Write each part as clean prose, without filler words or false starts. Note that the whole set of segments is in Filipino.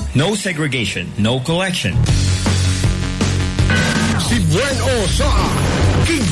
No segregation, no collection. Si Bueno sa King.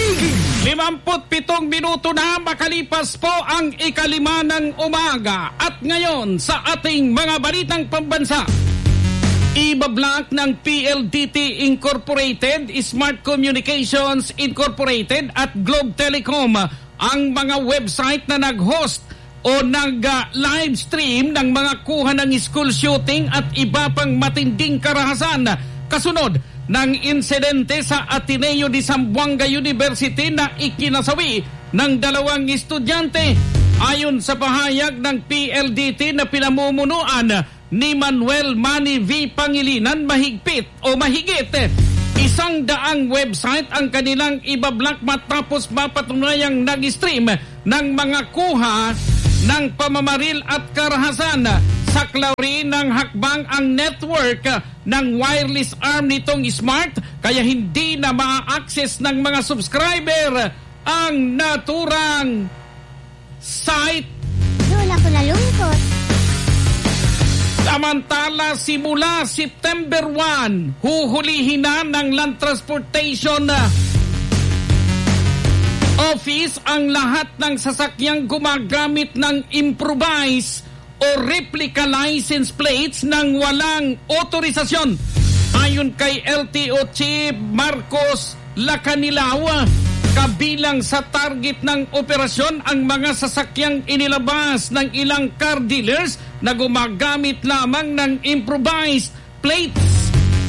57 minuto na makalipas po ang 5:05 ng umaga. At ngayon sa ating mga balitang pambansa, ibablock ng PLDT Incorporated, Smart Communications Incorporated at Globe Telecom ang mga website na nag-host o nag-live stream ng mga kuha ng school shooting at iba pang matinding karahasan kasunod ng insidente sa Ateneo de Zamboanga University na ikinasawi ng 2 estudyante. Ayon sa pahayag ng PLDT na pinamumunuan ni Manuel Manny V. Pangilinan, mahigit 100 website ang kanilang ibablock matapos mapatunayang nag-stream ng mga kuha ng pamamaril at karahasan. Saklaw rin ng hakbang ang network ng wireless arm nitong Smart, kaya hindi na ma-access ng mga subscriber ang naturang site. Lola ko nalungkot. Samantala, simula September 1, huhulihin na ng Land Transportation Office ang lahat ng sasakyang gumagamit ng improvise o replica license plates ng walang otorisasyon. Ayon kay LTO Chief Marcos Lacanilao, kabilang sa target ng operasyon ang mga sasakyang inilabas ng ilang car dealers na gumagamit lamang ng improvised plates.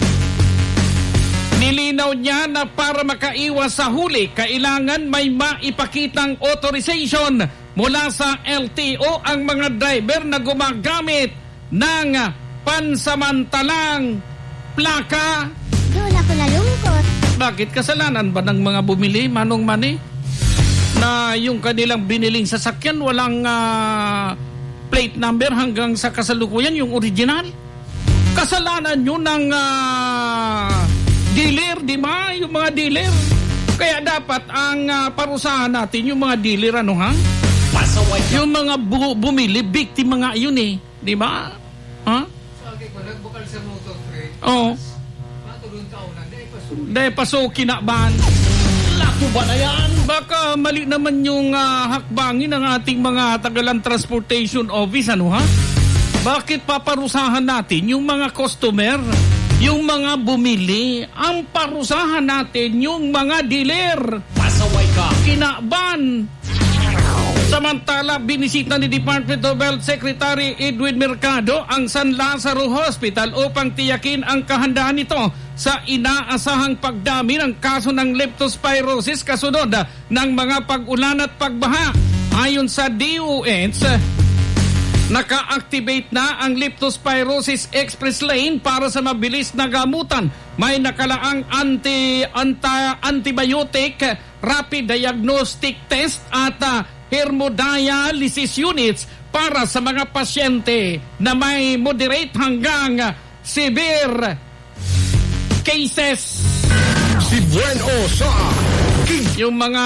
Nilinaw niya na para makaiwas sa huli, kailangan may maipakitang authorization mula sa LTO ang mga driver na gumagamit ng pansamantalang plaka. Lola ko nalungkot. Bakit? Kasalanan ba ng mga bumili, Manong Mani, na yung kanilang biniling sasakyan walang plate number hanggang sa kasalukuyan, yung original? Kasalanan yun ng dealer, di ba? Yung mga dealer. Kaya dapat ang parusahan natin yung mga dealer, ano ha? Yung mga bumili, biktima nga yun eh. Di ba? Ha? Sabi ko, nagbukal sa motor trade. Oo. Matulong taonan, dahil pasukin na ban. Lako ba na yan? Baka mali naman yung hakbangin ng ating mga Tagalan Transportation Office, ano ha? Bakit paparusahan natin yung mga customer, yung mga bumili? Ang parusahan natin yung mga dealer. pasaway ka. Kinaban. Samantala, binisita ni Department of Health Secretary Edwin Mercado ang San Lazaro Hospital upang tiyakin ang kahandaan nito sa inaasahang pagdami ng kaso ng leptospirosis kasunod ng mga pag-ulan at pagbaha. Ayon sa DOH, naka-activate na ang Leptospirosis Express Lane para sa mabilis na gamutan. May nakalaang antibiotic, rapid diagnostic test at hemodialysis units para sa mga pasyente na may moderate hanggang severe cases. Si Bueno sa Yung mga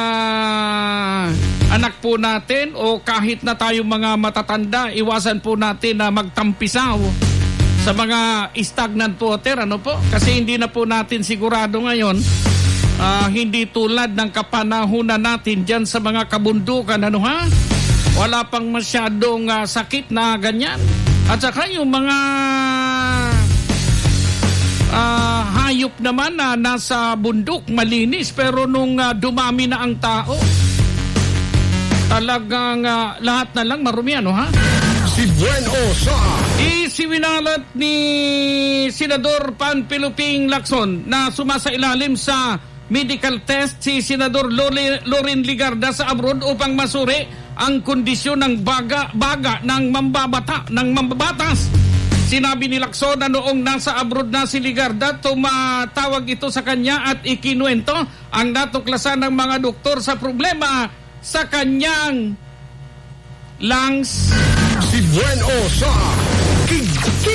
anak po natin o kahit na tayong mga matatanda, iwasan po natin na magtampisaw sa mga stagnant water, ano po? Kasi hindi na po natin sigurado ngayon, hindi tulad ng kapanahunan natin dyan sa mga kabundukan, ano ha? Wala pang masyadong sakit na ganyan. At saka yung mga hayop naman na nasa bundok, malinis, pero nung dumami na ang tao, talagang lahat na lang marumi, ano ha? Si Bueno sa Isiwinalat ni Senador Panfilo Ping Lacson na sumasailalim sa medical test si Senador Loren Ligarda sa abroad upang masuri ang kondisyon ng baga ng mambabatas. Sinabi ni Lacson na noong nasa abroad na si Ligarda, tumatawag ito sa kanya at ikinuwento ang natuklasan ng mga doktor sa problema sa kanyang lungs. Si Bueno sa King.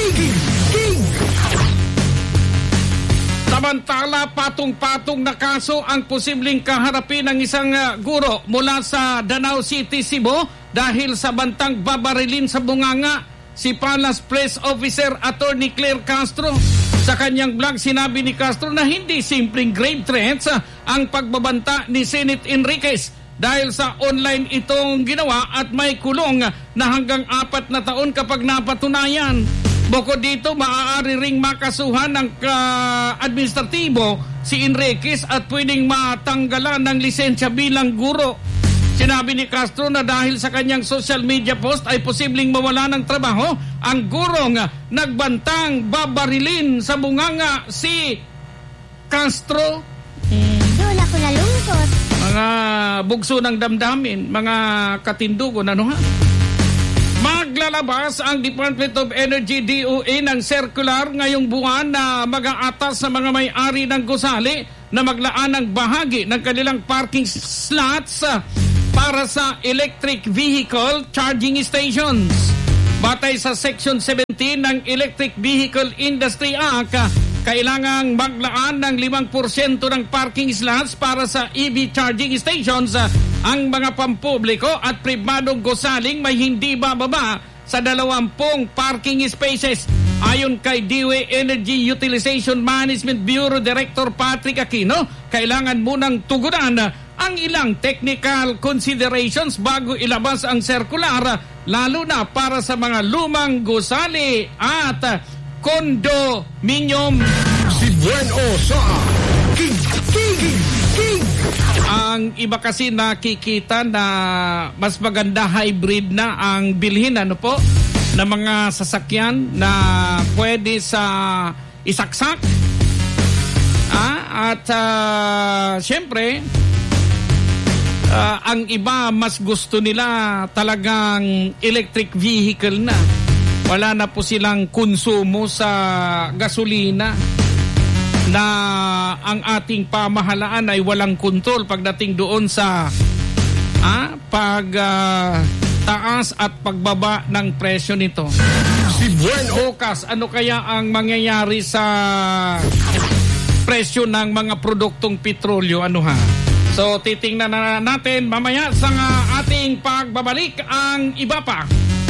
Samantala, patong-patong na kaso ang posibleng kaharapin ng isang guro mula sa Danau City, Cebu dahil sa bantang babarilin sa bunganga si Palace Press Officer Attorney Claire Castro. Sa kanyang blog, sinabi ni Castro na hindi simpleng grave threats ang pagbabanta ni Senate Enriquez dahil sa online itong ginawa at may kulong na hanggang 4 na taon kapag napatunayan. Bukod dito, maaari ring makasuhan ng administratibo si Enriquez at pwedeng matanggalan ng lisensya bilang guro. Sinabi ni Castro na dahil sa kanyang social media post ay posibleng mawala ng trabaho ang gurong nagbantang babarilin sa bunganga si Castro. Dula ko nalungkot. Mga bugso ng damdamin, mga katindugon, ano ha? Maglalabas ang Department of Energy DOE ng circular ngayong buwan na mag-aatas sa mga may-ari ng gusali na maglaan ng bahagi ng kanilang parking slots para sa electric vehicle charging stations. Batay sa Section 17 ng Electric Vehicle Industry Act, kailangang maglaan ng 5% ng parking slots para sa EV charging stations ang mga pampubliko at pribadong gusaling may hindi bababa sa 20 parking spaces. Ayon kay DOE Energy Utilization Management Bureau Director Patrick Aquino, kailangan munang tugunan ang ilang technical considerations bago ilabas ang circular, lalo na para sa mga lumang gusali at condominium. Si Bueno sa King. Ang iba kasi nakikita na mas maganda hybrid na ang bilhin, ano po, na mga sasakyan na pwede sa isaksak. At syempre, ang iba mas gusto nila talagang electric vehicle na. Wala na po silang konsumo sa gasolina na ang ating pamahalaan ay walang kontrol pagdating doon sa taas at pagbaba ng presyo nito. Si Bueno. Bukas, ano kaya ang mangyayari sa presyo ng mga produktong petrolyo? Ano ha? So, titingnan na natin mamaya sa ating pagbabalik ang iba pa.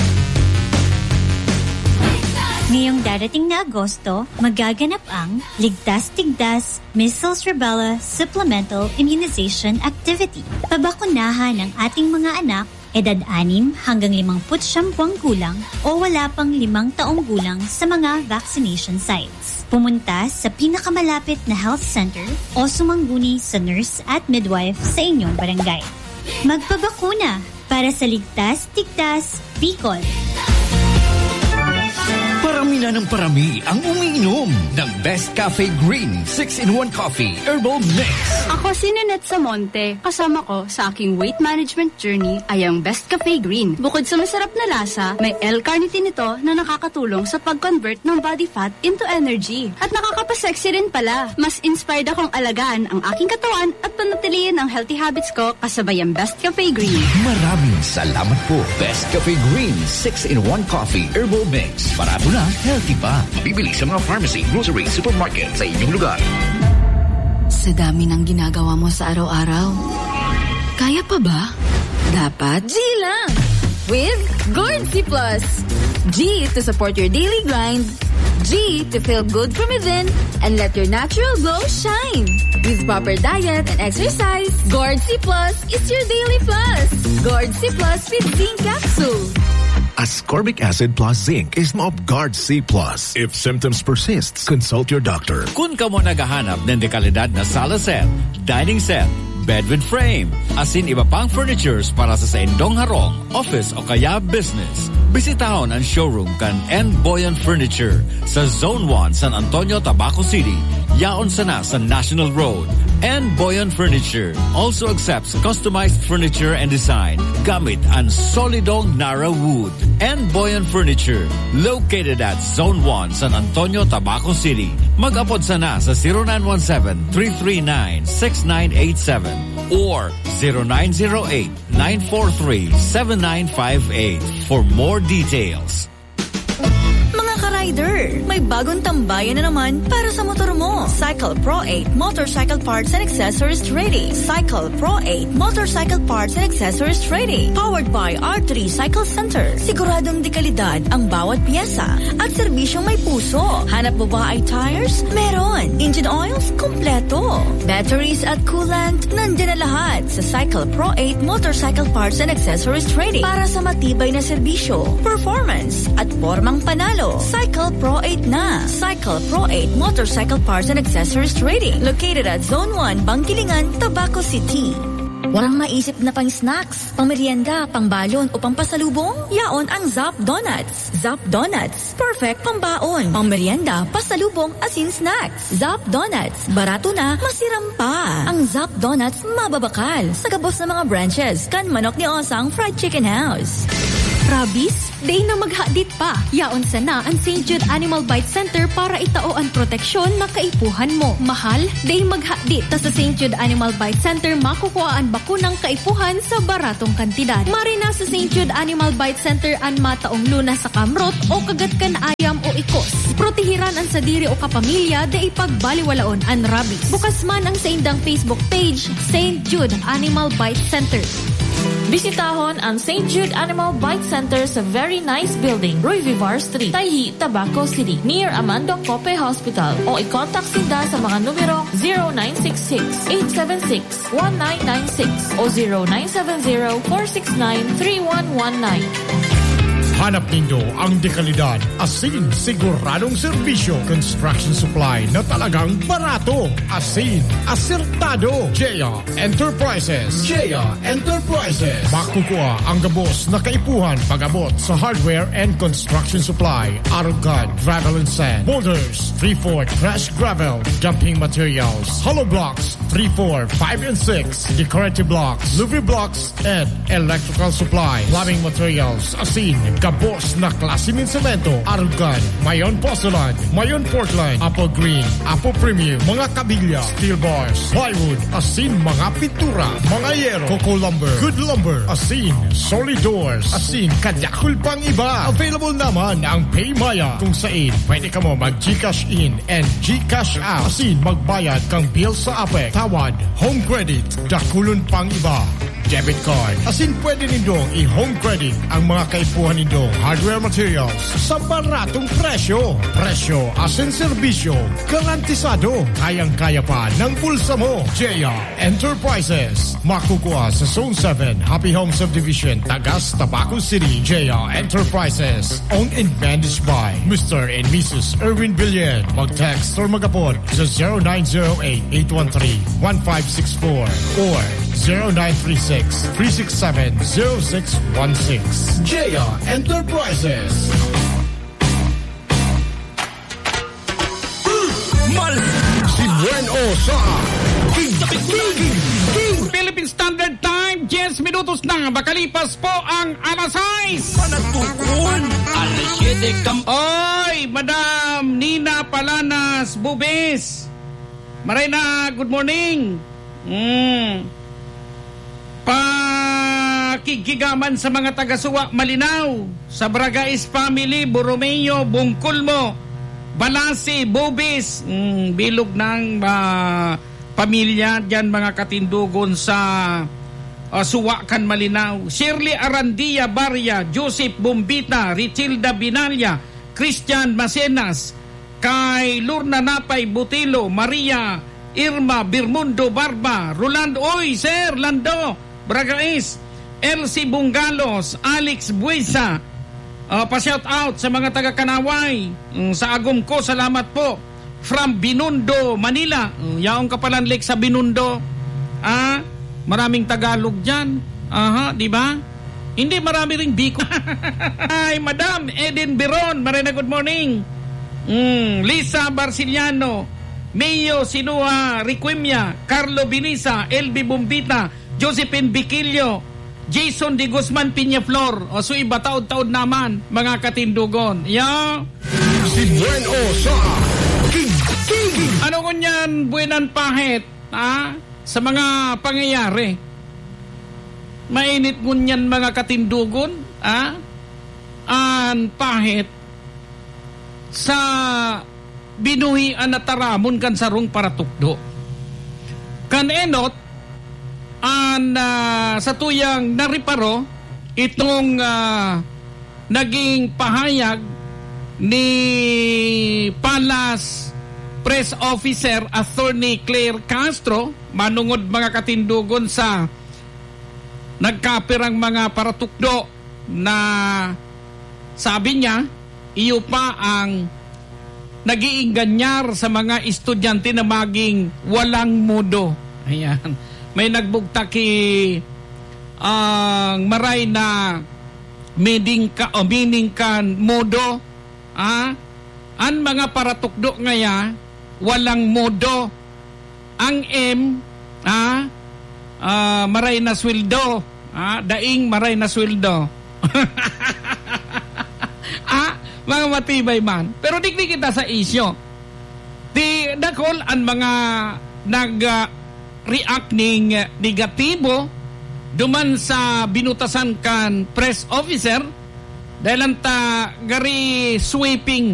Ngayong darating na Agosto, magaganap ang Ligtas Tigdas Measles Rubella Supplemental Immunization Activity. Pabakunahan ng ating mga anak, edad 6 hanggang 59 buwang gulang o wala pang 5 taong gulang sa mga vaccination sites. Pumunta sa pinakamalapit na health center o sumangguni sa nurse at midwife sa inyong barangay. Magpabakuna para sa Ligtas Tigdas Bicol. Parami na ng parami ang umiinom ng Best Cafe Green 6-in-1 Coffee Herbal Mix. Ako si Nanette Samonte. Kasama ko sa aking weight management journey ay ang Best Cafe Green. Bukod sa masarap na lasa, may L-carnitine ito na nakakatulong sa pag-convert ng body fat into energy. At nakakapasexy rin pala. Mas inspired akong alagaan ang aking katawan at panatilihin ang healthy habits ko kasabay ang Best Cafe Green. Maraming salamat po. Best Cafe Green 6-in-1 Coffee Herbal Mix. Parado na, healthy pa. Bibili sa mga pharmacy, grocery, supermarket sa inyong lugar. Sa dami ng ginagawa mo sa araw-araw, kaya pa ba? Dapat G lang! With Gord C+. G to support your daily grind. G to feel good from within and let your natural glow shine. With proper diet and exercise, Gord C+ is your daily plus. Gord C+ with zinc capsule. Ascorbic acid plus zinc is Mobgard C+. If symptoms persist, consult your doctor. Kung ka mo naghahanap ng dekalidad na sala set, dining set, bed with frame, asin iba pang furnitures para sa indong harong, office o kaya business, bisitahon ang showroom kan N. Boyan Furniture sa Zone 1, San Antonio, Tabaco City. Yaon sana sa National Road. N. Boyan Furniture also accepts customized furniture and design gamit ang solidong Nara wood. N. Boyan Furniture, located at Zone 1, San Antonio, Tabaco City. Mag-apod sana sa 0917-339-6987 or 0908-943-7958 for more details. Mga rider. May bagong tambayan na naman para sa motor mo. Cycle Pro 8 Motorcycle Parts and Accessories Trading. Cycle Pro 8 Motorcycle Parts and Accessories Trading. Powered by R3 Cycle Center. Siguradong dekalidad ang bawat piyesa at serbisyong may puso. Hanap mo ba ay tires? Meron. Engine oils? Kompleto. Batteries at coolant? Nandiyan na lahat sa Cycle Pro 8 Motorcycle Parts and Accessories Trading para sa matibay na serbisyo, performance at formang panalo. Cycle Pro 8 na. Cycle Pro 8 Motorcycle Parts and Accessories Trading. Located at Zone 1, Bangkilingan, Tabaco City. Walang maisip na pang snacks, pang merienda, pang balon o pang pasalubong? Yaon ang Zap Donuts. Zap Donuts, perfect pang baon, pang merienda, pasalubong, asin snacks. Zap Donuts, barato na, masiram pa. Ang Zap Donuts, mababakal. Sa gabos ng mga branches, kan manok ni Osang Fried Chicken House. Rabies? Day na maghadit pa. Yaon sana ang St. Jude Animal Bite Center para itao ang proteksyon na kaipuhan mo. Mahal? Day maghadit. Ta sa St. Jude Animal Bite Center makukuha ang bakunang kaipuhan sa baratong kantidad. Marina sa St. Jude Animal Bite Center ang mataong luna sa kamrot o kagatkan ayam o ikos. Protehiran ang sadiri o kapamilya da ipagbaliwalaon ang rabies. Bukas man ang sa indang Facebook page, St. Jude Animal Bite Center. Bisitahon ang St. Jude Animal Bite Center sa very nice building, Roy Vivar Street, Tayhi, Tabaco City, near Amando Cope Hospital. O i-contact sila sa mga numero 0966-876-1996 o 0970-469-3119. Hanap ninyo ang dekalidad, asin, siguradong serbisyo, construction supply na talagang barato, asin, asertado. Jaya Enterprises. Jaya Enterprises. Makukuha ang gabos na kaipuhan pag-abot sa hardware and construction supply, Arugad, gravel and sand, boulders, 3-4 crash gravel, dumping materials, hollow blocks, 3-4, 5 and 6, decorative blocks, Louis blocks, and electrical supply, plumbing materials, asin, gabos na klase ng semento, Arugad, Mayon Porcelain, Mayon Portland, Apple Green, Apple Premium, mga kabilya, steel bars, plywood, asin, mga pintura, mga yero, Coco Lumber, Good Lumber, asin, solid doors, asin, kadyakul pang iba. Available naman ang PayMaya kung saan pwede ka mo mag-Gcash in and Gcash out. Asin, magbayad kang bill sa APEC, tawad, home credit, dakulon pang iba. Debit card. Asin pwede nindong i-home credit ang mga kaipuhan nindong hardware materials sa baratong presyo. Presyo asin serbisyo. Garantisado. Kayang-kaya pa ng bulsa mo. Jaya Enterprises. Makukuha sa Zone 7, Happy Home Subdivision, Tagas, Tabaco City. Jaya Enterprises. Owned and managed by Mr. and Mrs. Erwin Villen. Mag-text or mag-apod sa 0908-813-1564 or 0936-367-0616. Jaya Enterprises. Si Bueno sa Philippine Standard Time, 10 minutos na. Makalipas po ang alas 6. Panagpukun, alas 7 Oy, Madam Nina Palanas Bubis. Marina, good morning. Pakikigaman sa mga taga-Suwa Malinaw, sa Bragais Family, Borromeo, Bungkulmo, Balasi, Bubis, bilog ng pamilya dyan, mga katindugon sa Suwakan Malinaw. Shirley Arandia Barya, Joseph Bombita, Richilda Binalya, Christian Macenas, kay Lurna Napay Butilo, Maria Irma Birmundo Barba, Rolando, oy Sir Lando Bragais, Elsie Bungalos, Alex Buesa, pa-shout out sa mga taga-Kanaway, sa agom ko, salamat po, from Binondo, Manila. Yaong kapalanlik sa Binondo. Maraming Tagalog dyan. Di ba? Hindi, marami ring Bicol. Ay, Madam Eden Biron, Marina, good morning. Lisa Barciliano, Mayo Sinua Riquimia, Carlo Binisa, LB Bombita, Josephine Biquillo, Jason de Guzman Piñaflor. O so iba taon-taon naman, mga katindugon. Si Bueno sa ano kunyan, buenan pahit, sa mga pangyayari. Mainit ngunyan, mga katindugon, an pahit. sa binuhian na taramon kan sarong paratukdo. Kanenot sa tuyang nariparo itong naging pahayag ni Palace Press Officer Attorney Claire Castro manungod mga katindugon sa nagkapirang mga paratukdo na sabi niya iyo pa ang nag-iinganyar sa mga estudyante na maging walang modo. Ayan. May nagbugtaki ang maray na meaning kan modo. Ang mga paratukdo ngaya walang modo. Ang maray na sweldo. Daing maray na sweldo. Mga matibay man. Pero di kita sa isyo. Di dakol ang mga nag-react ning negatibo duman sa binutasan kan press officer dahil anta gari sweeping